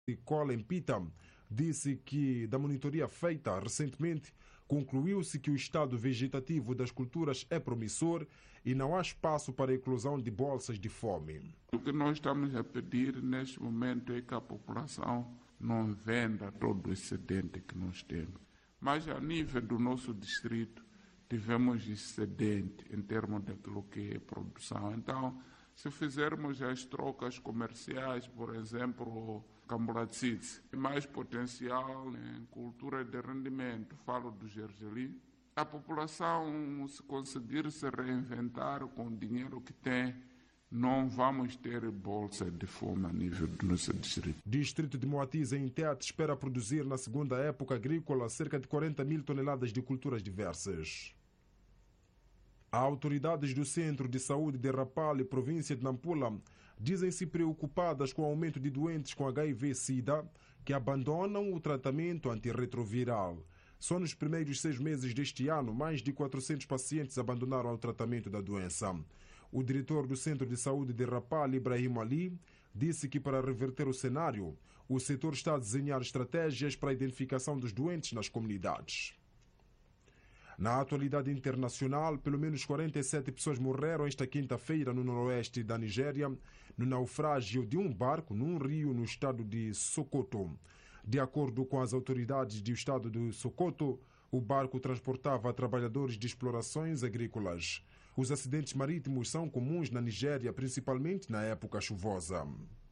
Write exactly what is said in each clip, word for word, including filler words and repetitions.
Colin Peter disse que, da monitoria feita recentemente, concluiu-se que o estado vegetativo das culturas é promissor e não há espaço para a eclosão de bolsas de fome. O que nós estamos a pedir neste momento é que a população não venda todo o excedente que nós temos. Mas a nível do nosso distrito, tivemos excedente em termos daquilo que é produção. Então, se fizermos as trocas comerciais, por exemplo, Cambulatzites, mais potencial em cultura de rendimento, falo do gergelim, a população, se conseguir se reinventar com o dinheiro que tem, não vamos ter bolsa de fome a nível do nosso distrito. Distrito de Moatize, em Tete, espera produzir na segunda época agrícola cerca de quarenta mil toneladas de culturas diversas. Autoridades do Centro de Saúde de Rapalhe, província de Nampula, dizem-se preocupadas com o aumento de doentes com H I V-Sida que abandonam o tratamento antirretroviral. Só nos primeiros seis meses deste ano, mais de quatrocentos pacientes abandonaram o tratamento da doença. O diretor do Centro de Saúde de Rapalhe, Ibrahim Ali, disse que para reverter o cenário, o setor está a desenhar estratégias para a identificação dos doentes nas comunidades. Na atualidade internacional, pelo menos quarenta e sete pessoas morreram esta quinta-feira no noroeste da Nigéria, no naufrágio de um barco num rio no estado de Sokoto. De acordo com as autoridades do estado de Sokoto, o barco transportava trabalhadores de explorações agrícolas. Os acidentes marítimos são comuns na Nigéria, principalmente na época chuvosa.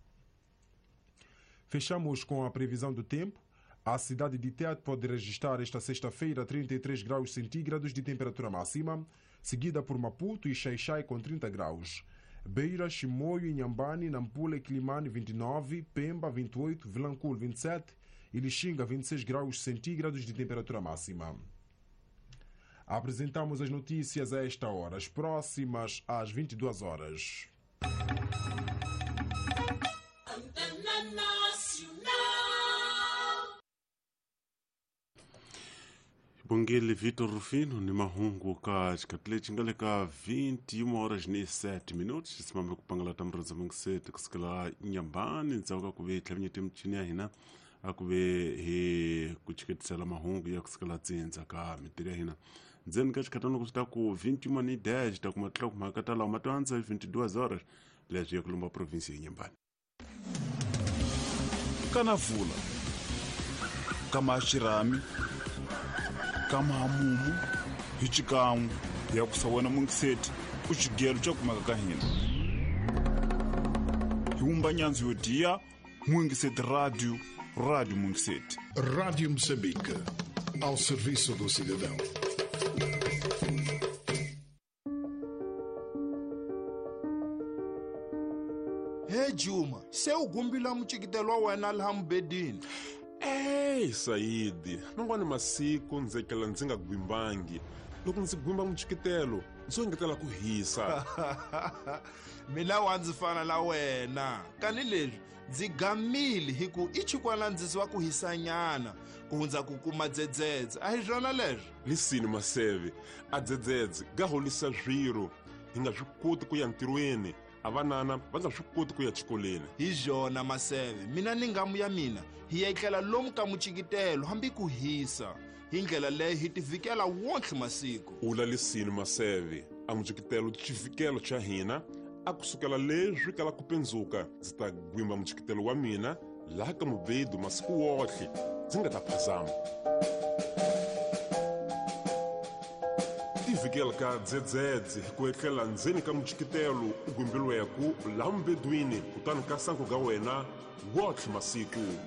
Fechamos com a previsão do tempo. A cidade de Tete pode registrar esta sexta-feira trinta e três graus centígrados de temperatura máxima, seguida por Maputo e Xai-Xai com trinta graus. Beira, Chimoio, Inhambane, Nampula e Quilimane vinte e nove, Pemba vinte e oito, Vilanculo vinte e sete e Lixinga vinte e seis graus centígrados de temperatura máxima. Apresentamos as notícias a esta hora, as próximas às vinte e duas horas. Bongele Vitor Rufino ni mahungu ka chikatlechi ngale ka vinte e uma horas ni sete minutos simambe kupangala tamraza mangsete kusikala Nyambani nzauka kube tlavnyete mchini ya hina akube he kuchiketisela mahungu ya kusikala tsenza ka mitiri ya hina nzeni ka chikatano kusita ku vinte e uma ni dez ta kumatla kumakatala umatuanza vinte e duas horas leji ya kulumba provinsi ya Nyambani. Kanavula Kamashirami Kamahamumu hichikamu ya kusawena mungiseti kuchigero cha kumaka kahina hiumba nyanzi yodia mungiseti rádio rádio mungiseti Rádio Moçambique, ao serviço do cidadão. Hey Juma, seu gumbila muchikitelo wena alhambedini. Ei, Saidi, não vale masiku nzekela nzinga gwimbangi. Loko ndzi gwimba muchikitelo, nso ngetela ku hisa. Mina wanzi fana la wena. Kani leswi ndzi gamile hi ku i chikwalandzisiwa ku hisanyana ku hundza ku kuma dzedzedze. A hi swona leswi? Lisini maseve, a dzedzedze ga holisa zwiro. Hi nga swi koti ku ya ntirhweni. Avanana va nga swi koti ku ya xikoleni. Hi jona maseve, mina ni ngamu ya mina hi yekela lomu ka muchikitelo hambi ku hisa. Hi ndlela leyi hi tivikela wontlhe masiku. Ula lisini maseve, a muchikitelo chivikelo cha hina a kusukela leswi kala ku pendzuka ndzi ta gwimba muchikitelo wa mina laha ka mubedu masiku wotlhe ndzi nga ta phazama. Tivikela ka dzedzedze ku etlela ndzeni ka muchikitelo u gwimbilweku laha mubedwini kutani ka sangu ga wena wotlhe masiku.